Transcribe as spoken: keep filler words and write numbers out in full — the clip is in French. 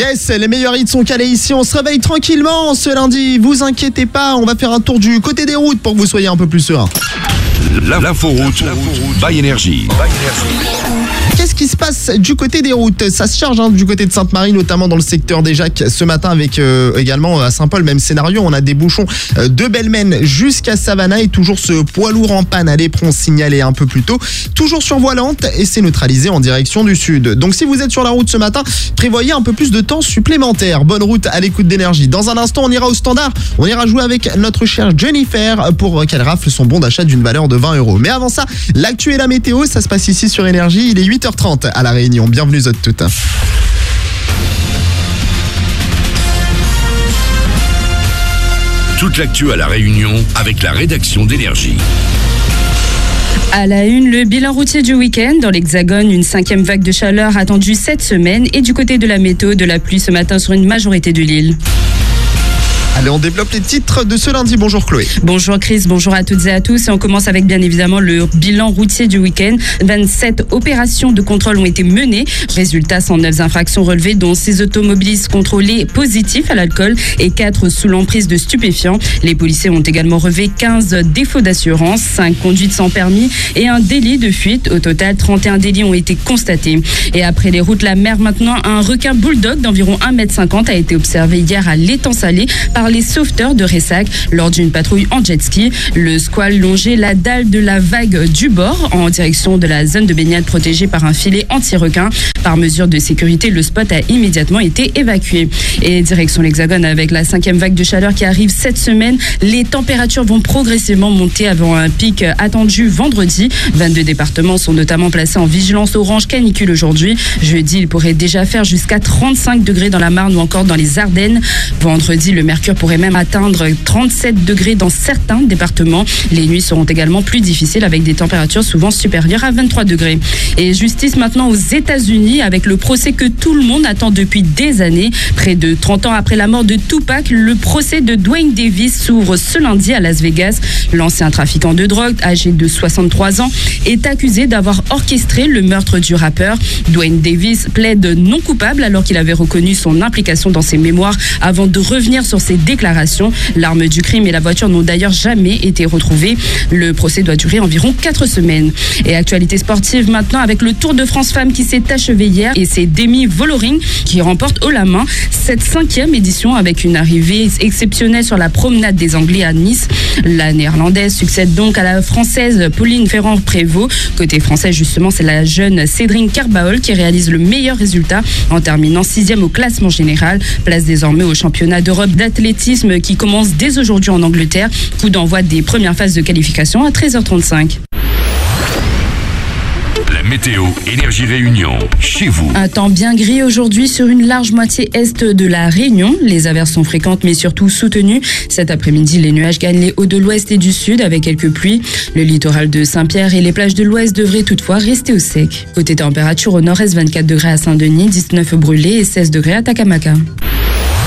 Yes, les meilleurs hits sont calés ici. On se réveille tranquillement ce lundi. Vous inquiétez pas, on va faire un tour du côté des routes pour que vous soyez un peu plus serein. L'inforoute by Énergie. Qu'est-ce qui se passe du côté des routes? Ça se charge hein, du côté de Sainte-Marie, notamment dans le secteur des Jacques ce matin, avec euh, également à Saint-Paul, même scénario. On a des bouchons euh, de Belmen jusqu'à Savannah et toujours ce poids lourd en panne à l'éperon signalé un peu plus tôt. Toujours sur voie lente et c'est neutralisé en direction du sud. Donc si vous êtes sur la route ce matin, prévoyez un peu plus de temps supplémentaire. Bonne route à l'écoute d'Énergie. Dans un instant, on ira au standard. On ira jouer avec notre chère Jennifer pour qu'elle rafle son bon d'achat d'une valeur de vingt euros. Mais avant ça, l'actu et la météo, ça se passe ici sur Énergie. Il est huit heures trente à La Réunion. Bienvenue à toutes. Toute l'actu à La Réunion avec la rédaction d'Énergie. À la une, le bilan routier du week-end. Dans l'Hexagone, une cinquième vague de chaleur attendue cette semaine. Et du côté de la météo, de la pluie ce matin sur une majorité de l'île. Allez, on développe les titres de ce lundi. Bonjour Chloé. Bonjour Chris, bonjour à toutes et à tous. Et on commence avec bien évidemment le bilan routier du week-end. vingt-sept opérations de contrôle ont été menées. Résultat, cent neuf infractions relevées, dont six automobilistes contrôlés positifs à l'alcool et quatre sous l'emprise de stupéfiants. Les policiers ont également relevé quinze défauts d'assurance, cinq conduites sans permis et un délit de fuite. Au total, trente et un délits ont été constatés. Et après les routes, la mer maintenant, un requin bulldog d'environ un mètre cinquante a été observé hier à l'étang salé par les sauveteurs de Ressac lors d'une patrouille en jet ski. Le squale longeait la dalle de la vague du bord en direction de la zone de baignade protégée par un filet anti-requin. Par mesure de sécurité, le spot a immédiatement été évacué. Et direction l'Hexagone avec la cinquième vague de chaleur qui arrive cette semaine. Les températures vont progressivement monter avant un pic attendu vendredi. vingt-deux départements sont notamment placés en vigilance orange canicule aujourd'hui. Jeudi, il pourrait déjà faire jusqu'à trente-cinq degrés dans la Marne ou encore dans les Ardennes. Vendredi, le mercure pourrait même atteindre trente-sept degrés dans certains départements. Les nuits seront également plus difficiles avec des températures souvent supérieures à vingt-trois degrés. Et justice maintenant aux États-Unis avec le procès que tout le monde attend depuis des années. Près de trente ans après la mort de Tupac, le procès de Duane Davis s'ouvre ce lundi à Las Vegas. L'ancien trafiquant de drogue, âgé de soixante-trois ans, est accusé d'avoir orchestré le meurtre du rappeur. Duane Davis plaide non coupable alors qu'il avait reconnu son implication dans ses mémoires avant de revenir sur ses déclarations. L'arme du crime et la voiture n'ont d'ailleurs jamais été retrouvées. Le procès doit durer environ quatre semaines. Et actualité sportive maintenant avec le Tour de France Femmes qui s'est achevé hier et c'est Demi Vollering qui remporte haut la main cette cinquième édition avec une arrivée exceptionnelle sur la promenade des Anglais à Nice. La néerlandaise succède donc à la française Pauline Ferrand-Prévot. Côté français justement, c'est la jeune Cédric Carbaol qui réalise le meilleur résultat en terminant sixième au classement général. Place désormais au championnat d'Europe d'athlétisme qui commence dès aujourd'hui en Angleterre. Coup d'envoi des premières phases de qualification à treize heures trente-cinq. La météo Énergie Réunion, chez vous. Un temps bien gris aujourd'hui sur une large moitié est de la Réunion. Les averses sont fréquentes mais surtout soutenues. Cet après-midi, les nuages gagnent les hauts de l'ouest et du sud avec quelques pluies. Le littoral de Saint-Pierre et les plages de l'ouest devraient toutefois rester au sec. Côté température, au nord-est, vingt-quatre degrés à Saint-Denis, dix-neuf au Brûlé et seize degrés à Takamaka.